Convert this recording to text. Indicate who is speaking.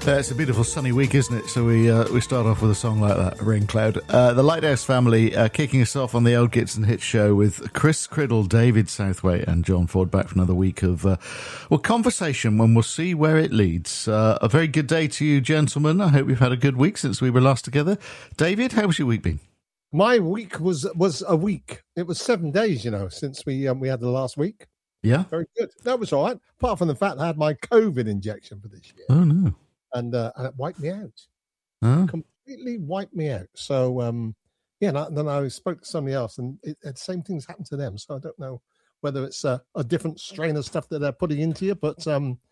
Speaker 1: It's a beautiful sunny week, isn't it? So we start off with a song like that, Rain Cloud. The Lighthouse Family kicking us off on the Old Gibson Hit Show with Chris Criddle, David Southwaite and John Ford back for another week of conversation when we'll see where it leads. A very good day to you, gentlemen. I hope you've had a good week since we were last together. David, how's your week been?
Speaker 2: My week was a week. It was 7 days, since we had the last week.
Speaker 1: Yeah?
Speaker 2: Very good. That was all right, apart from the fact I had my COVID injection for this year.
Speaker 1: Oh, no.
Speaker 2: And it wiped me out.
Speaker 1: Huh?
Speaker 2: Completely wiped me out. So, and then I spoke to somebody else, and the same things happened to them. So I don't know whether it's a different strain of stuff that they're putting into you, but